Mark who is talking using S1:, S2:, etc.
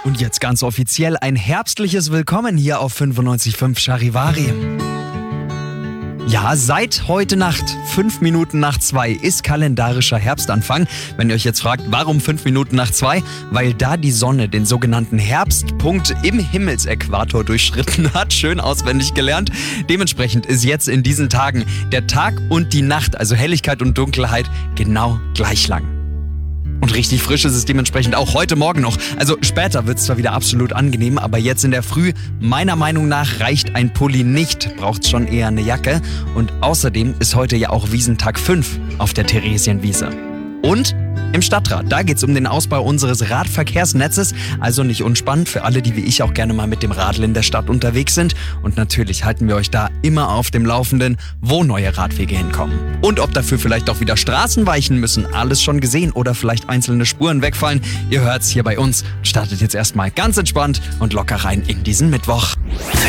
S1: Und jetzt ganz offiziell ein herbstliches Willkommen hier auf 95.5 Charivari. Ja, seit heute Nacht, 5 Minuten nach 2, ist kalendarischer Herbstanfang. Wenn ihr euch jetzt fragt, warum 5 Minuten nach 2? Weil da die Sonne den sogenannten Herbstpunkt im Himmelsäquator durchschritten hat. Schön auswendig gelernt. Dementsprechend ist jetzt in diesen Tagen der Tag und die Nacht, also Helligkeit und Dunkelheit, genau gleich lang. Und richtig frisch ist es dementsprechend auch heute Morgen noch. Also später wird es zwar wieder absolut angenehm, aber jetzt in der Früh, meiner Meinung nach, reicht ein Pulli nicht. Braucht schon eher eine Jacke. Und außerdem ist heute ja auch Wiesentag 5 auf der Theresienwiese. Und im Stadtrat, da geht es um den Ausbau unseres Radverkehrsnetzes. Also nicht unspannend für alle, die wie ich auch gerne mal mit dem Radl in der Stadt unterwegs sind. Und natürlich halten wir euch da immer auf dem Laufenden, wo neue Radwege hinkommen. Und ob dafür vielleicht auch wieder Straßen weichen müssen, alles schon gesehen oder vielleicht einzelne Spuren wegfallen. Ihr hört's hier bei uns. Startet jetzt erstmal ganz entspannt und locker rein in diesen Mittwoch.